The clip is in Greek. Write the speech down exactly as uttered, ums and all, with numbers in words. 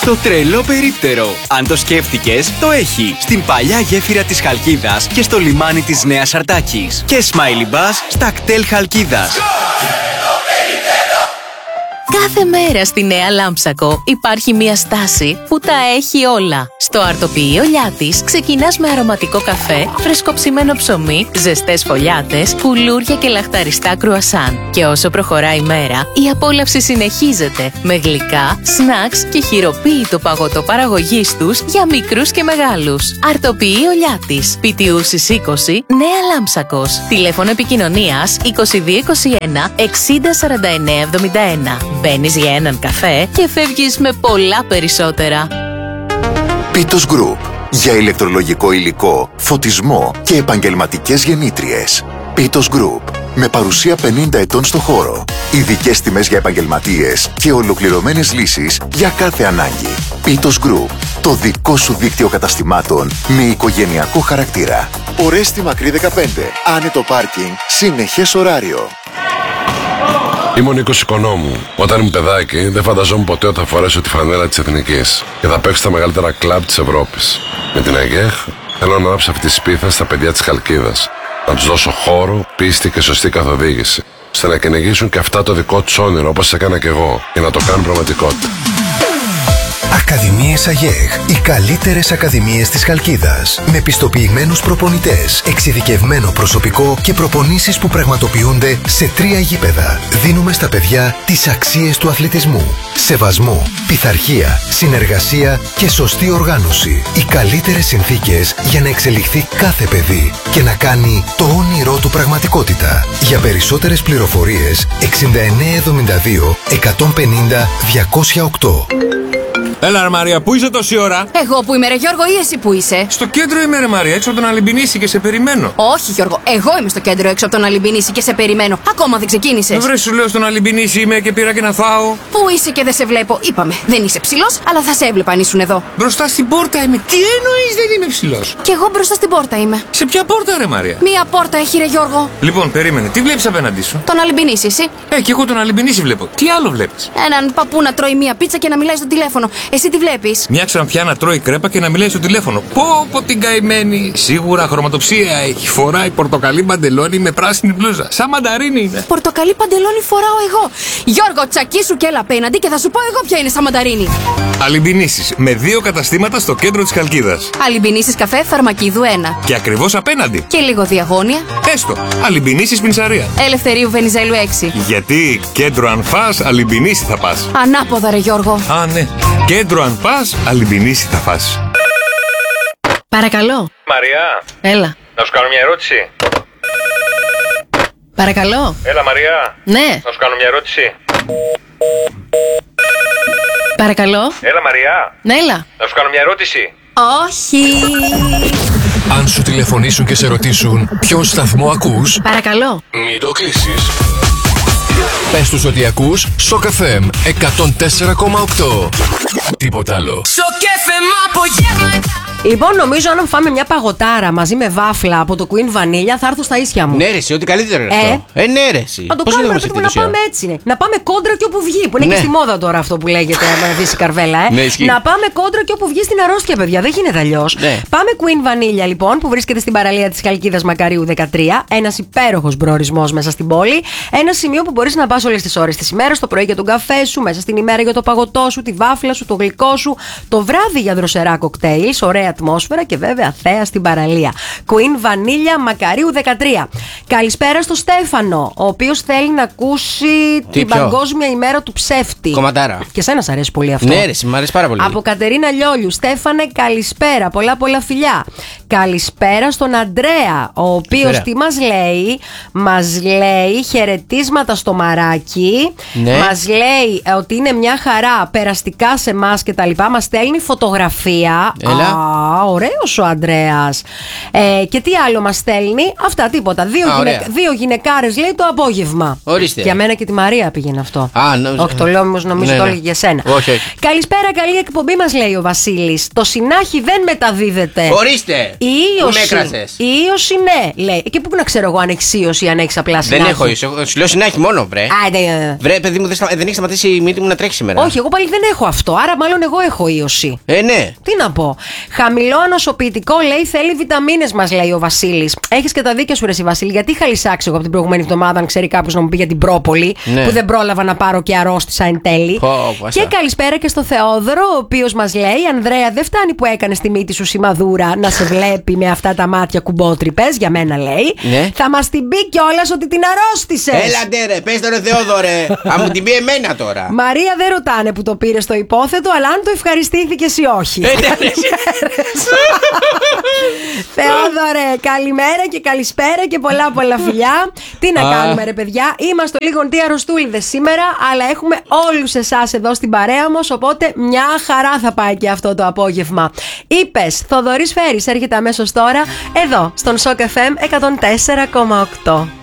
Το τρελό περίπτερο. Αν το σκέφτηκες, το έχει. Στην παλιά γέφυρα της Χαλκίδας και στο λιμάνι της Νέας Αρτάκης. Και Smiley Bus στα κτέλ Χαλκίδας. Κάθε μέρα στη Νέα Λάμψακο υπάρχει μια στάση που τα έχει όλα. Στο αρτοποιείο Λιάτης ξεκινάς με αρωματικό καφέ, φρεσκοψημένο ψωμί, ζεστές φωλιάτες, κουλούρια και λαχταριστά κρουασάν. Και όσο προχωράει η μέρα, η απόλαυση συνεχίζεται με γλυκά, σνακς και χειροποίητο παγωτό παραγωγής τους για μικρούς και μεγάλους. Αρτοποιείο Λιάτης, Πιτιούσης είκοσι, Νέα Λάμψακος. Τηλέφωνο επικοινωνίας είκοσι δύο είκοσι ένα εξήντα σαράντα εννέα εβδομήντα ένα. Μπαίνεις για έναν καφέ και φεύγεις με πολλά περισσότερα. Πίτος Group. Για ηλεκτρολογικό υλικό, φωτισμό και επαγγελματικές γεννήτριες. Πίτος Group. Με παρουσία πενήντα ετών στο χώρο. Ειδικές τιμές για επαγγελματίες και ολοκληρωμένες λύσεις για κάθε ανάγκη. Πίτος Group. Το δικό σου δίκτυο καταστημάτων με οικογενειακό χαρακτήρα. Ορέστη Μακρύ δεκαπέντε. Άνετο πάρκινγκ. Συνεχές ωράριο. Είμαι ο Νίκος Οικονόμου. Όταν ήμουν παιδάκι, δεν φανταζόμουν ποτέ ότι θα φορέσω τη φανέλα της Εθνικής και θα παίξω στα μεγαλύτερα κλαμπ της Ευρώπης. Με την ΑΓΕΧ θέλω να ανάψω αυτή τη σπίθα στα παιδιά της Χαλκίδας. Να τους δώσω χώρο, πίστη και σωστή καθοδήγηση, ώστε να κυνηγήσουν και αυτά το δικό τους όνειρο όπως έκανα κι εγώ και να το κάνουν πραγματικότητα. Ακαδημίες ΑΓΕΧ. Οι καλύτερες ακαδημίες της Χαλκίδας. Με πιστοποιημένους προπονητές, εξειδικευμένο προσωπικό και προπονήσεις που πραγματοποιούνται σε τρία γήπεδα. Δίνουμε στα παιδιά τις αξίες του αθλητισμού. Σεβασμό, πειθαρχία, συνεργασία και σωστή οργάνωση. Οι καλύτερες συνθήκες για να εξελιχθεί κάθε παιδί και να κάνει το όνειρό του πραγματικότητα. Για περισσότερες πληροφορίες εξήντα εννέα εβδομήντα δύο εκατόν πενήντα διακόσια οκτώ. Έλα ρε Μαρία, πού είσαι τόση ώρα? Εγώ που είμαι ρε Γιώργο ή εσύ που είσαι? Στο κέντρο είμαι ρε Μαρία, έξω από τον Αλυμπινίση και σε περιμένω. Όχι Γιώργο, εγώ είμαι στο κέντρο έξω από τον Αλυμπινίση και σε περιμένω. Ακόμα δεν ξεκίνησες. Βρε σου λέω στον Αλυμπινίση είμαι και πήρα και να φάω. Πού είσαι και δεν σε βλέπω? Είπαμε, δεν είσαι ψηλός, αλλά θα σε έβλεπα αν ήσουν εδώ. Μπροστά στην πόρτα είμαι. Τι εννοείς δεν είμαι ψηλός? Κι εγώ μπροστά στην πόρτα είμαι. Σε ποια πόρτα ρε Μαρία? Μία πόρτα έχει ρε Γιώργο. Λοιπόν, περίμενε, τι βλέπεις απέναντί σου? Τον Αλυμπινίση, εσύ? Ε, κι εγώ τον Αλυμπινίση βλέπω. Τι άλλο βλέπεις? Έναν παππού να τρώει μία πίτσα και να μιλάει στο τηλέφωνο. Εσύ τι βλέπεις? Μια ξανθιά να τρώει κρέπα και να μιλάει στο τηλέφωνο. Πω πω την καημένη. Σίγουρα χρωματοψία έχει. Φοράει πορτοκαλί παντελόνι με πράσινη μπλούζα. Σαν μανταρίνι είναι. Πορτοκαλί παντελόνι φοράω εγώ. Γιώργο, τσακίσου και έλα απέναντι και θα σου πω εγώ ποια είναι σαν μανταρίνι. Αλυμπινίσεις με δύο καταστήματα στο κέντρο της Χαλκίδας. Αλυμπινίσεις καφέ Φαρμακίδου ένα. Και ακριβώς απέναντι. Και λίγο διαγώνια. Έστω. Αλυμπινίσεις Πινσαρία. Ελευθερίου Βενιζέλου έξι. Γιατί κέντρο αν φας, Αλυμπινίση θα πας. Ανάποδα ρε Γιώργο. Α, ναι. Κέντρο αν πας, Αλυμπινίση θα φας. Παρακαλώ. Μαριά. Έλα. Να σου κάνω μια ερώτηση. Παρακαλώ. Έλα Μαριά. Ναι. Να σου κάνω μια ερώτηση. Παρακαλώ. Έλα Μαριά. Ναι, έλα. Να σου κάνω μια ερώτηση. Όχι. Αν σου τηλεφωνήσουν και σε ρωτήσουν ποιον σταθμό ακούς, Παρακαλώ. μην το κλείσεις. Πες τους ότι ακούς Σοκ εφ εμ εκατόν τέσσερα κόμμα οκτώ. Τίποτα άλλο. Σοκ εφ εμ απογεύματα. Λοιπόν, νομίζω αν φάμε μια παγωτάρα μαζί με βάφλα από το Queen Vanilla θα έρθω στα ίσια μου. Ναι, ρε, εσύ, ό,τι καλύτερο είναι Ε. αυτό. Ε, ναι, ρε, εσύ. Να το Πώς κάνουμε, δεν πρέπει μας να έχει πάμε έτσι. Ναι. Να πάμε κόντρα και όπου βγει. Που είναι Ναι. και στη μόδα τώρα αυτό που λέγεται με δύση καρβέλα, ε. Ναι, ισχύει. Να πάμε κόντρα και όπου βγει στην αρρώστια, παιδιά. Δεν γίνεται αλλιώς. Ναι. Πάμε Queen Vanilla λοιπόν, που βρίσκεται στην παραλία της Χαλκίδας Μακαρίου δεκατρία. Ένας υπέροχος προορισμός μέσα στην πόλη. Ένα σημείο που μπορείς να πας όλες τις ώρες της ημέρας. Το πρωί για τον καφέ σου, μέσα στην ημέρα για το παγωτό σου, τη βάφλα σου, το γλυκό σου. Το βράδυ για δροσερά κοκτέιλ, ωραία ατμόσφαιρα και βέβαια θέα στην παραλία. Queen Vanilla Μακαρίου δεκατρία. Καλησπέρα στο Στέφανο, ο οποίος θέλει να ακούσει Τι, την ποιο? Παγκόσμια ημέρα του ψεύτη. Κομματάρα. Και σένα σ' αρέσει πολύ αυτό. Ναι, ρε, εσύ, μ' αρέσει πάρα πολύ. Από Κατερίνα Λιόλιου. Στέφανε, καλησπέρα. Πολλά πολλά φιλιά. Καλησπέρα στον Αντρέα, ο οποίος Καλησπέρα. τι μας λέει? Μας λέει χαιρετίσματα στο μαράκι. Ναι. Μας λέει ε, ότι είναι μια χαρά περαστικά σε εμάς και τα λοιπά. Μας στέλνει φωτογραφία. Έλα. Α, ωραίος ο Ανδρέας. Ε, και τι άλλο μας στέλνει? Αυτά, τίποτα. Δύο, Α, γυναι... Δύο γυναικάρες λέει το απόγευμα. Ορίστε. Για μένα και τη Μαρία πήγαινε αυτό. Α, νο... Όχι, το λέω όμως νομίζω ναι, το ναι. έλεγε για σένα. Όχι, όχι. Καλησπέρα, καλή εκπομπή μας λέει ο Βασίλης. Το συνάχι δεν μεταδίδεται. Ορίστε. Η ίωση. Η ίωση ναι, λέει. Και πού να ξέρω εγώ αν έχει ίωση, αν έχει απλά συνάχι. Δεν έχω ίωση. Σου λέω συνάχι μόνο, βρε. Α, ναι. Βρε, παιδί μου, δεν, στα... δεν έχει σταματήσει η μύτη μου να τρέχει σήμερα. Όχι, εγώ πάλι δεν έχω αυτό. Άρα, μάλλον εγώ έχω ίωση. Ε, ναι. Τι να πω. Χαμηλό νοσοποιητικό λέει θέλει βιταμίνες μας λέει ο Βασίλης. Έχεις και τα δίκια σου, ρε εσύ, Βασίλη. Γιατί είχα λυσάξει εγώ από την προηγούμενη εβδομάδα, αν ξέρει κάποιος να μου πει για την πρόπολη, ναι. που δεν πρόλαβα να πάρω και αρρώστησα εν τέλει. Πω, πω, και καλησπέρα και στο Θεόδωρο, ο οποίος μας λέει: Ανδρέα, δεν φτάνει που έκανε στη μύτη σου σημαδούρα να σε βλέπει με αυτά τα μάτια κουμπότρυπες. Για μένα λέει. Ναι. Θα μας την πει κιόλας ότι την αρρώστησες. Έλατε, ρε, πες το ρε Θεόδωρε. Α μου την πει εμένα τώρα. Μαρία δεν ρωτάνε που το πήρε στο υπόθετο, αλλά αν το ευχαριστήθηκες ή όχι. Θεόδωρε, καλημέρα και καλησπέρα και πολλά πολλά φιλιά. Τι να κάνουμε ρε παιδιά, είμαστε λίγο τι αρρωστούλιδες σήμερα, αλλά έχουμε όλους εσάς εδώ στην παρέα μας, οπότε μια χαρά θα πάει και αυτό το απόγευμα. Είπες, Θοδωρής Φέρης έρχεται αμέσως τώρα, εδώ στον Σοκ εφ εμ εκατόν τέσσερα κόμμα οκτώ.